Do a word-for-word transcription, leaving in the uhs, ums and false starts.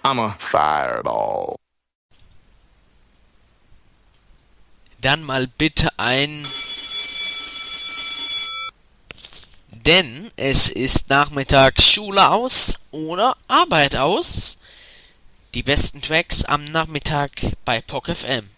I'm a fireball. Dann mal bitte ein... Denn es ist Nachmittag Schule aus oder Arbeit aus. Die besten Tracks am Nachmittag bei P O C F M.